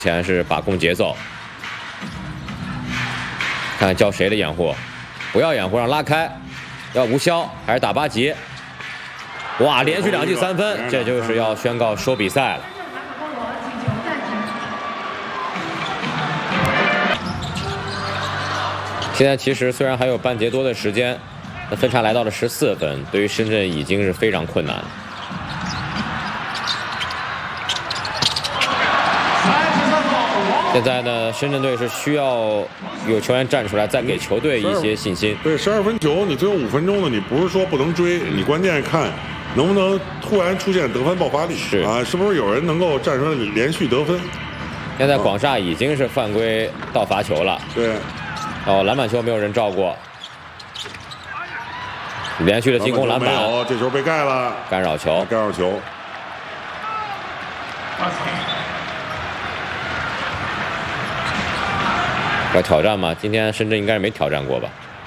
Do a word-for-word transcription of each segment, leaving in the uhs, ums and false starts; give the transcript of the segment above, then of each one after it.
前是把控节奏，看叫谁的掩护，不要掩护，让拉开，要吴潇还是打八级？哇，连续两记三分，这就是要宣告收比赛了。现在其实虽然还有半节多的时间，那分差来到了十四分，对于深圳已经是非常困难了。 现在呢，深圳队是需要有球员站出来，再给球队一些信心。 对，十二分球，你最后五分钟呢，你不是说不能追，你关键看能不能突然出现得分爆发力。 是啊，是不是有人能够站出来连续得分？ 现在广厦已经是犯规到罚球了。 对。 哦，篮板球没有人照顾，连续的进攻篮板。 没有，这球被盖了。 干扰球。 干扰球。 要挑战吗？今天深圳应该是没挑战过吧？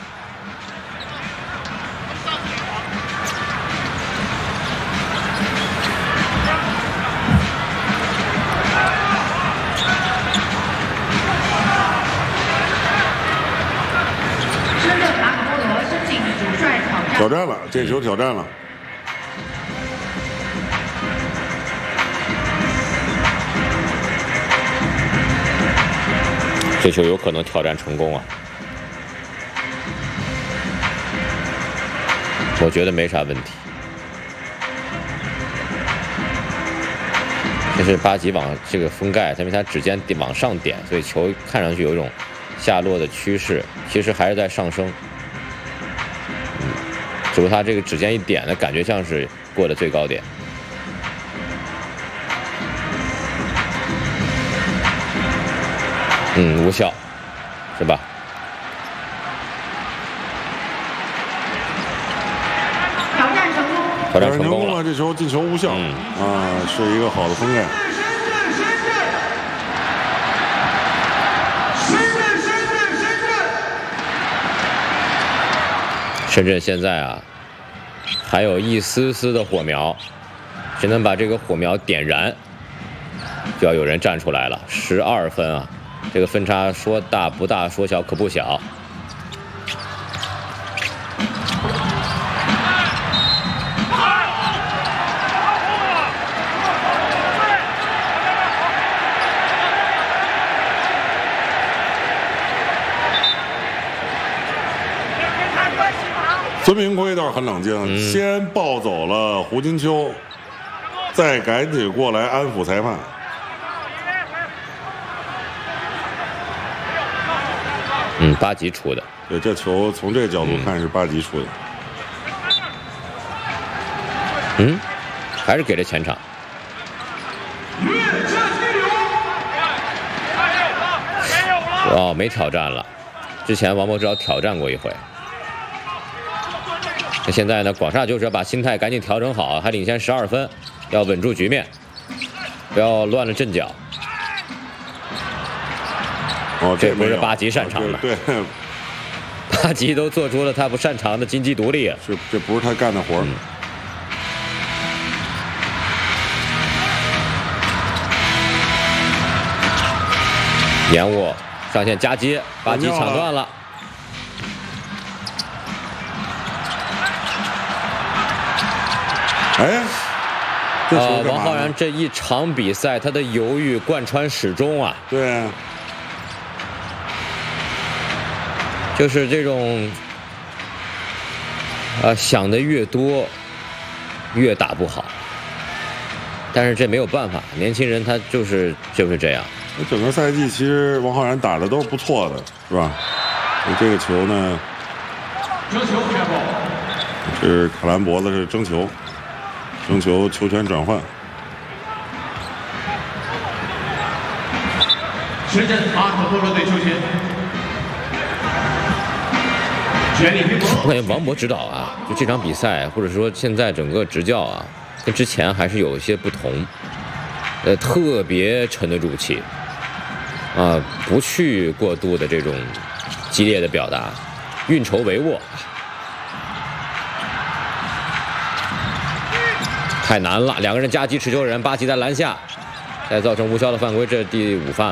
深圳马可波罗申请主帅挑战。 挑战了，这球挑战了。 这球有可能挑战成功啊！我觉得没啥问题。这是八级往这个封盖，因为它指尖往上点，所以球看上去有一种下落的趋势，其实还是在上升。嗯，只不过它这个指尖一点的感觉像是过的最高点。 嗯，无效，是吧？ 挑战成功。 挑战成功了， 这球进球无效。嗯啊，是一个好的封盖。 深圳，深圳，深圳，深圳，深圳。 深圳现在啊，还有一丝丝的火苗，谁能把这个火苗点燃，就要有人站出来了。十二分啊！ 这个分差说大不大，说小可不小。 孙铭徽倒是很冷静， 嗯、 先抱走了胡金秋，再赶紧过来安抚裁判。 嗯，八级出的。 对，这球从这个角度看是八级出的。 嗯，还是给了前场。哦，没挑战了。之前王柏芝挑战过一回。那现在呢？广厦就是要把心态赶紧调整好，还领先十二分，要稳住局面，不要乱了阵脚。 哦， 这不是八级擅长的， 对，对八级都做出了他不擅长的金鸡独立啊！ 这这不是他干的活儿。嗯、 延误上线夹击，八级抢断了。 哎， 呃，王浩然这一场比赛他的犹豫贯穿始终啊。 对。 就是这种，呃，想的越多，越打不好。但是这没有办法，年轻人他就是就是这样。 整个赛季其实王浩然打的都是不错的，是吧？这个球呢， 争球， 这是卡兰博的是争球，争球球权转换。 深圳马可波罗队球权。 我感觉王博指导啊，就这场比赛，或者说现在整个执教啊，跟之前还是有一些不同。呃，特别沉得住气，啊，不去过度的这种激烈的表达，运筹帷幄。太难了，两个人夹击持球人，巴西在篮下，再造成无效的犯规，这是第五犯了。